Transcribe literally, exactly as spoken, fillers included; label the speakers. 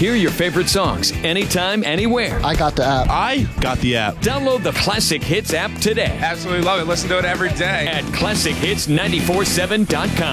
Speaker 1: Hear your favorite songs anytime, anywhere.
Speaker 2: I got the app.
Speaker 3: I got the app.
Speaker 1: Download the Classic Hits app today
Speaker 4: Absolutely love it. Listen to it every day.
Speaker 1: at classic hits nine four seven dot com.